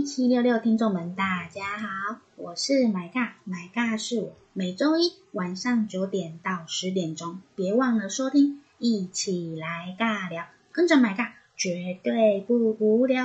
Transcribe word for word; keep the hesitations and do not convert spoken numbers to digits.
一七六六听众们大家好，我是买尬，买尬是我，每周一晚上九点到十点钟，别忘了收听，一起来尬聊，跟着买尬绝对不无聊。